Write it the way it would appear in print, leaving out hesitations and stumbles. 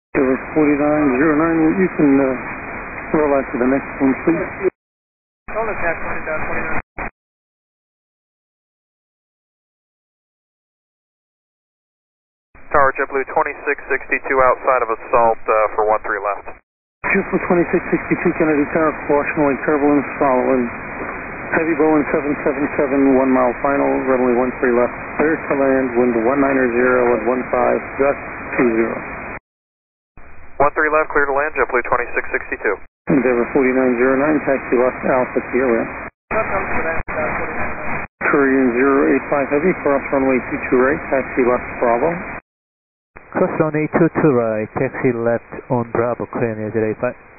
Over 4909, you can roll out to the next one, please. Hold it, taxi 29. Tower JetBlue 2662 outside of Assault for 13 left. JetBlue 2662 Kennedy Tower, caution light turbulence, solid. Heavy Boeing 777, 1 mile final, runway 13 left. Clear to land, wind 190 at 15, gust 20. 13 left, clear to land, JetBlue 2662. Endeavor 4909, taxi left Alpha Sierra. Korean 085 Heavy, cross runway 22 right, taxi left Bravo. Cross runway 22 right, taxi left on Bravo, Korean 085.